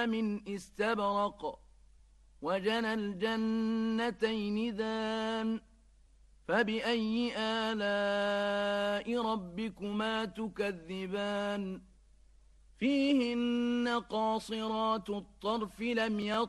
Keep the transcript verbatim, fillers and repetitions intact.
من استبرق وجنى الجنتين دان فبأي آلاء ربكما تكذبان فيهن قاصرات الطرف لم يطمثهن